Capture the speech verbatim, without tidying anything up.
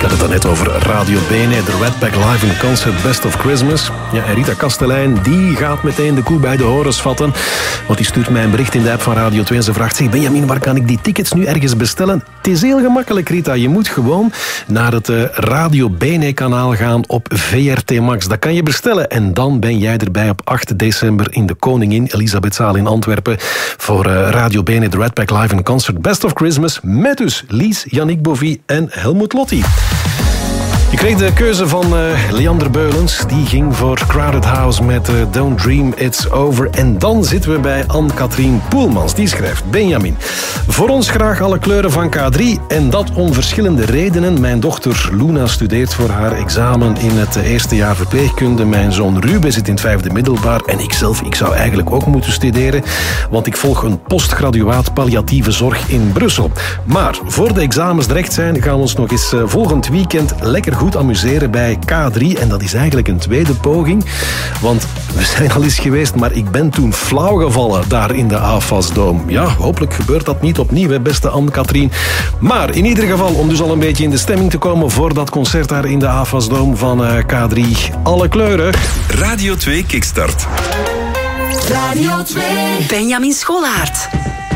had het daarnet over Radio Bene, de Red Pack Live in Concert Best of Christmas. Ja, en Rita Kastelein, die gaat meteen de koe bij de horens vatten. Want die stuurt mij een bericht in de app van Radio twee en ze vraagt: zeg Benjamin, waar kan ik die tickets nu ergens bestellen? Het is heel gemakkelijk, Rita. Je moet gewoon naar het uh, Radio Bene kanaal gaan op V R T Max. Dat kan je bestellen. En dan ben jij erbij op acht december in de Koningin Elisabethzaal in Antwerpen voor uh, Radio Bene, de Red Pack Live in Concert Best of Christmas. Met dus Lies, Yannick Bovie en Helmut Lotti. Je kreeg de keuze van uh, Leander Beulens. Die ging voor Crowded House met uh, Don't Dream It's Over. En dan zitten we bij Anne-Katrien Poelmans. Die schrijft: Benjamin, voor ons graag alle kleuren van K drie. En dat om verschillende redenen. Mijn dochter Luna studeert voor haar examen in het eerste jaar verpleegkunde. Mijn zoon Ruben zit in het vijfde middelbaar. En ikzelf, ik zou eigenlijk ook moeten studeren. Want ik volg een postgraduaat palliatieve zorg in Brussel. Maar voor de examens direct zijn, gaan we ons nog eens uh, volgend weekend lekker goed goed amuseren bij K drie. En dat is eigenlijk een tweede poging. Want we zijn al eens geweest, maar ik ben toen flauw gevallen daar in de A F A S-doom. Ja, hopelijk gebeurt dat niet opnieuw, hè, beste Anne-Katrien. Maar in ieder geval, om dus al een beetje in de stemming te komen voor dat concert daar in de A F A S-doom van uh, K drie. Alle kleuren. Radio twee Kickstart. Radio twee. Benjamin Scholaert.